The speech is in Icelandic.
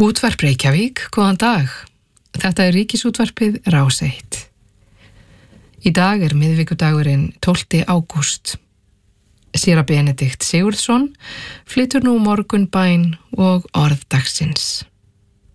Útvarp Reykjavík, góðan dag. Þetta er Ríkisútvarpið Rás 1. Í dag er miðvikudagurinn 12. ágúst. Séra Benedikt Sigurðsson flytur nú morgunbæn og orð dagsins.